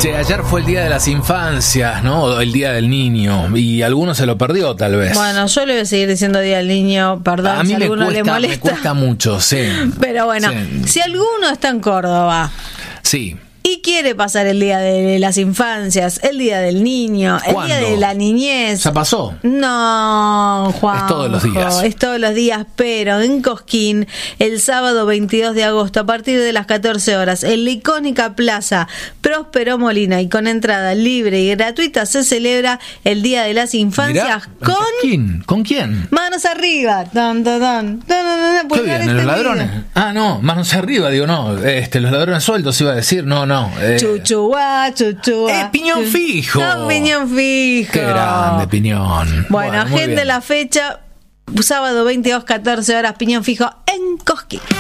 Che, ayer fue el Día de las Infancias, ¿no? O el Día del Niño. Y alguno se lo perdió, tal vez. Bueno, yo le voy a seguir diciendo Día del Niño, perdón a mí si a alguno le molesta. me cuesta mucho, sí. Pero bueno, sí. Si alguno está en Córdoba... Sí. Y quiere pasar el Día de las Infancias, el Día del Niño, el ¿Cuándo? Día de la Niñez. ¿Ya pasó? No, Juan. Es todos los días. Es todos los días, pero en Cosquín, el sábado 22 de agosto, a partir de las 14 horas, en la icónica plaza Próspero Molina y con entrada libre y gratuita, se celebra el Día de las Infancias. Mirá, ¿Con quién? Manos arriba. ¿Qué bien? ¿Los ladrones? Ah, no, manos arriba, digo, no. Los ladrones sueltos iba a decir, no. Chuchuá. Piñón Fijo. No, Piñón Fijo. Qué grande, Piñón. Bueno, agenda la fecha, sábado 22, 14 horas, Piñón Fijo en Cosquín.